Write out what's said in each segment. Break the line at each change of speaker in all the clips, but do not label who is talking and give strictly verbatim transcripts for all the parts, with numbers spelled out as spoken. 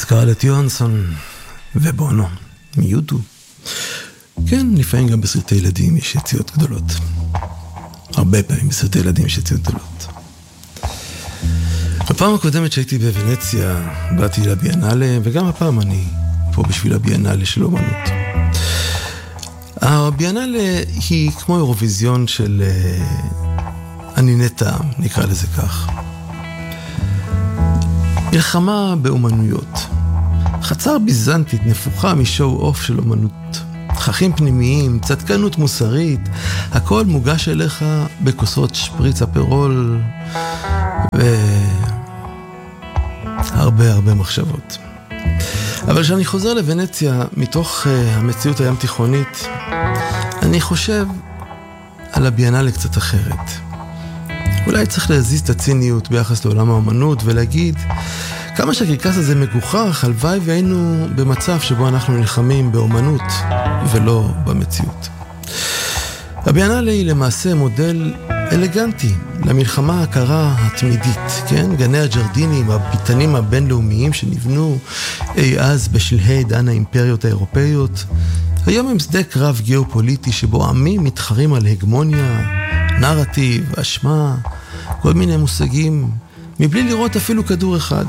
סקרלט יוהנסון ובונו מיוטיוב. כן, לפעמים גם בסרטי ילדים יש יציאות גדולות. הרבה פעמים בסרטי ילדים יש יציאות גדולות. בפעם הקודמת שהייתי בוונציה, באתי לביאנלה, וגם הפעם אני פה בשביל הביאנלה של אומנות. הביאנלה היא כמו אירוויזיון של ענייני טעם, נקרא לזה כך. מלחמה באומנויות. חצר ביזנטית נפוחה משואו אוף של אומנות. תככים פנימיים, צדקנות מוסרית, הכל מוגש אליך בכוסות שפריץ אפרול והרבה הרבה מחשבות. אבל כשאני חוזר לוונציה מתוך uh, המציאות הים תיכונית, אני חושב על הביאנלה קצת אחרת. אולי צריך להזיז את הציניות ביחס לעולם האומנות ולהגיד כמה שהקרקס הזה מגוחך, הלוואי והיינו במצב שבו אנחנו נלחמים באומנות ולא במציאות. הביאנלה היא למעשה מודל אלגנטי למלחמה הקרה התמידית, כן? גני הג'רדינים, הביתנים הבינלאומיים שנבנו אי אז בשלהי עידן האימפריות האירופאיות, היום הם שדה קרב גיאופוליטי שבו עמים מתחרים על הגמוניה, נרטיב, אשמה, כל מיני מושגים, מבלי לראות אפילו כדור אחד.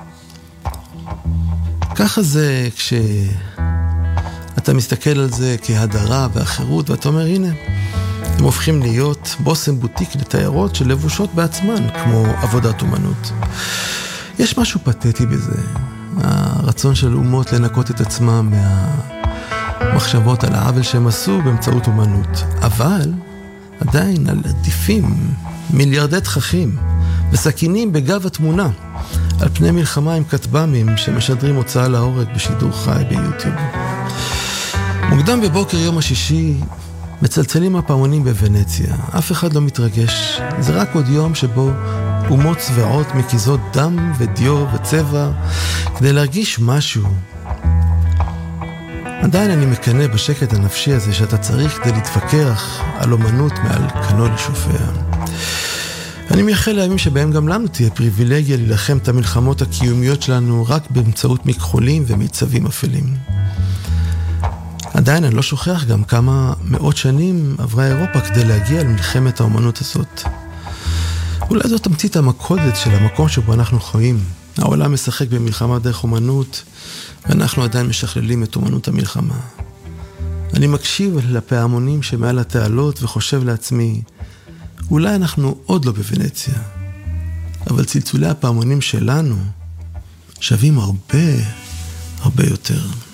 ככה זה כשאתה מסתכל על זה כהדרה והחירות, ואתה אומר, הנה, הם הופכים להיות בושם בוטיק לתיירות שלבושות בעצמן, כמו עבודת אומנות. יש משהו פתטי בזה, הרצון של אומות לנקות את עצמם מהמחשבות על העוול שהם עשו באמצעות אומנות. אבל עדיין על עדיפים מיליארדי תככים וסכינים בגב התמונה, על פני מלחמה עם כטב"מים שמשדרים הוצאה להורג בשידור חי ביוטיוב. מוקדם בבוקר יום השישי מצלצלים הפעמונים בוונציה. אף אחד לא מתרגש. זה רק עוד יום שבו אומות צבעות מקיזות דם ודיו וצבע כדי להרגיש משהו. עדיין אני מקנה בשקט הנפשי הזה שאתה צריך כדי להתווכח על אומנות מעל קנו לשופע. אני מייחל לימים שבהם גם לנו תהיה פריבילגיה להילחם את המלחמות הקיומיות שלנו רק באמצעות מכחולים ומיצבים אפלים. עדיין אני לא שוכח גם כמה מאות שנים עברה אירופה כדי להגיע למלחמת האומנות הזאת. אולי זאת תמצית המקודת של המקום שבו אנחנו חיים. העולם משחק במלחמה דרך אומנות, ואנחנו עדיין משכללים את אומנות המלחמה. אני מקשיב לפעמונים שמעל התעלות וחושב לעצמי, אולי אנחנו עוד לא בוונציה, אבל צלצולי הפעמונים שלנו שווים הרבה, הרבה יותר.